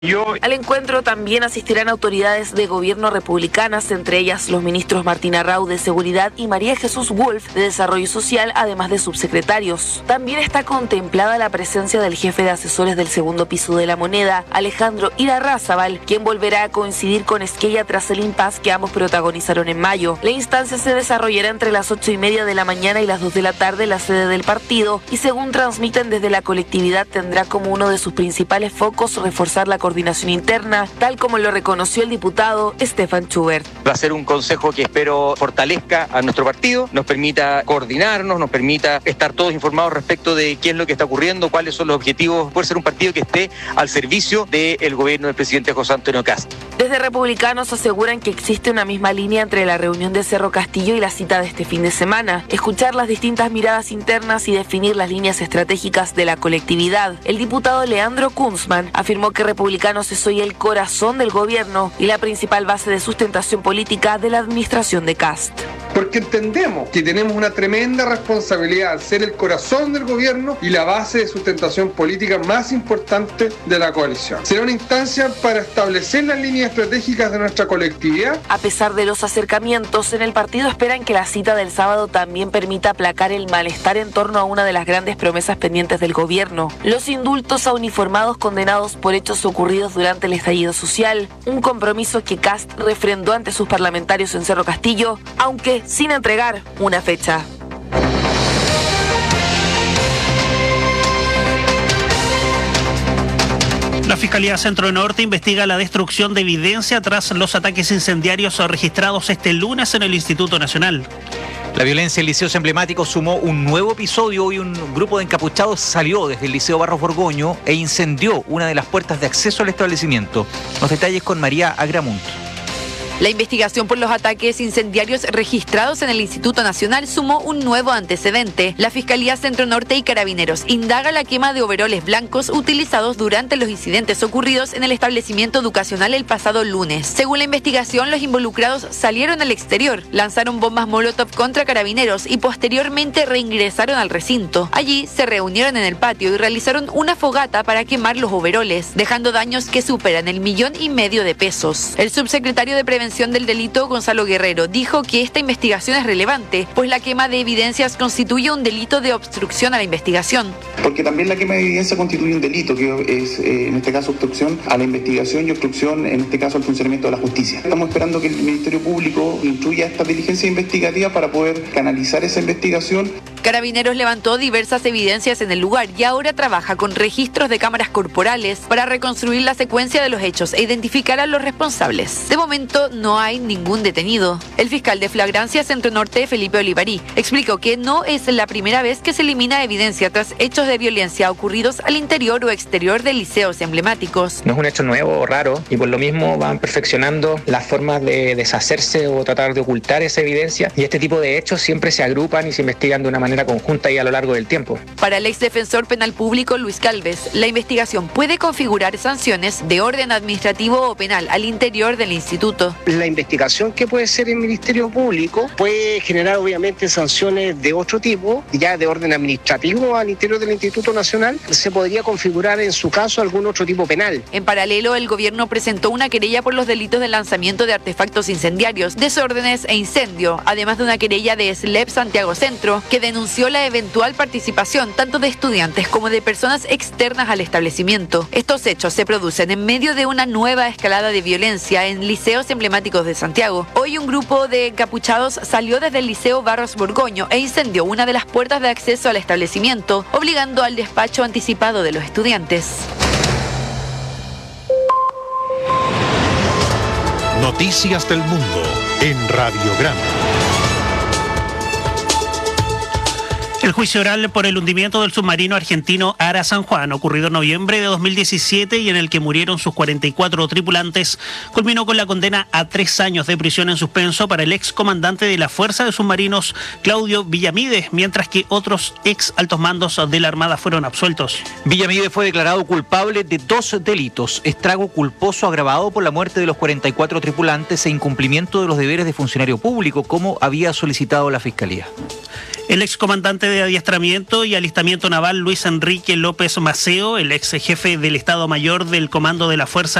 Al encuentro también asistirán autoridades de gobierno republicanas, entre ellas los ministros Martina Rau de Seguridad y María Jesús Wolf de Desarrollo Social, además de subsecretarios. También está contemplada la presencia del jefe de asesores del segundo piso de la Moneda, Alejandro Irarrázaval, quien volverá a coincidir con Esquella tras el impasse que ambos protagonizaron en mayo. La instancia se desarrollará entre las 8:30 de la mañana y las 2 de la tarde en la sede del partido y, según transmiten desde la colectividad, tendrá como uno de sus principales focos reforzar la coordinación interna, tal como lo reconoció el diputado Stefan Schubert. Va a ser un consejo que espero fortalezca a nuestro partido, nos permita coordinarnos, nos permita estar todos informados respecto de qué es lo que está ocurriendo, cuáles son los objetivos. Puede ser un partido que esté al servicio del gobierno del presidente José Antonio Kast. Desde Republicanos aseguran que existe una misma línea entre la reunión de Cerro Castillo y la cita de este fin de semana: escuchar las distintas miradas internas y definir las líneas estratégicas de la colectividad. El diputado Leandro Kunzman afirmó que Republicanos es hoy el corazón del gobierno y la principal base de sustentación política de la administración de Kast. Porque entendemos que tenemos una tremenda responsabilidad al ser el corazón del gobierno y la base de sustentación política más importante de la coalición. Será una instancia para establecer las líneas estratégicas de nuestra colectividad. A pesar de los acercamientos, en el partido esperan que la cita del sábado también permita aplacar el malestar en torno a una de las grandes promesas pendientes del gobierno: los indultos a uniformados condenados por hechos ocurridos durante el estallido social, un compromiso que Kast refrendó ante sus parlamentarios en Cerro Castillo, aunque sin entregar una fecha. La Fiscalía Centro Norte investiga la destrucción de evidencia tras los ataques incendiarios registrados este lunes en el Instituto Nacional. La violencia en liceos emblemáticos sumó un nuevo episodio y un grupo de encapuchados salió desde el Liceo Barros Borgoño e incendió una de las puertas de acceso al establecimiento. Los detalles con María Agramunt. La investigación por los ataques incendiarios registrados en el Instituto Nacional sumó un nuevo antecedente. La Fiscalía Centro Norte y Carabineros indaga la quema de overoles blancos utilizados durante los incidentes ocurridos en el establecimiento educacional el pasado lunes. Según la investigación, los involucrados salieron al exterior, lanzaron bombas Molotov contra Carabineros y posteriormente reingresaron al recinto. Allí se reunieron en el patio y realizaron una fogata para quemar los overoles, dejando daños que superan el 1,5 millones de pesos. El subsecretario de Prevención del Delito, Gonzalo Guerrero, dijo que esta investigación es relevante, pues la quema de evidencias constituye un delito de obstrucción a la investigación. Porque también la quema de evidencia constituye un delito, que es en este caso obstrucción a la investigación y obstrucción, en este caso, al funcionamiento de la justicia. Estamos esperando que el Ministerio Público incluya esta diligencia investigativa para poder canalizar esa investigación. Carabineros levantó diversas evidencias en el lugar y ahora trabaja con registros de cámaras corporales para reconstruir la secuencia de los hechos e identificar a los responsables. De momento no hay ningún detenido. El fiscal de Flagrancia Centro Norte, Felipe Olivarí, explicó que no es la primera vez que se elimina evidencia tras hechos de violencia ocurridos al interior o exterior de liceos emblemáticos. No es un hecho nuevo o raro y por lo mismo van perfeccionando las formas de deshacerse o tratar de ocultar esa evidencia, y este tipo de hechos siempre se agrupan y se investigan de una manera conjunta y a lo largo del tiempo. Para el exdefensor penal público Luis Calves, la investigación puede configurar sanciones de orden administrativo o penal al interior del instituto. La investigación que puede ser el Ministerio Público puede generar obviamente sanciones de otro tipo, ya de orden administrativo al interior del Instituto Nacional. Se podría configurar en su caso algún otro tipo penal. En paralelo, el gobierno presentó una querella por los delitos de lanzamiento de artefactos incendiarios, desórdenes e incendio, además de una querella de SLEP Santiago Centro, que denunció la eventual participación tanto de estudiantes como de personas externas al establecimiento. Estos hechos se producen en medio de una nueva escalada de violencia en liceos emblemáticos de Santiago. Hoy un grupo de encapuchados salió desde el Liceo Barros Borgoño e incendió una de las puertas de acceso al establecimiento, obligando al despacho anticipado de los estudiantes. Noticias del Mundo en Radiograma. El juicio oral por el hundimiento del submarino argentino Ara San Juan, ocurrido en noviembre de 2017 y en el que murieron sus 44 tripulantes, culminó con la condena a 3 años de prisión en suspenso para el excomandante de la Fuerza de Submarinos, Claudio Villamide, mientras que otros ex altos mandos de la Armada fueron absueltos. Villamide fue declarado culpable de 2 delitos: estrago culposo agravado por la muerte de los 44 tripulantes e incumplimiento de los deberes de funcionario público, como había solicitado la Fiscalía. El excomandante de adiestramiento y alistamiento naval Luis Enrique López Maceo, el ex jefe del Estado Mayor del Comando de la Fuerza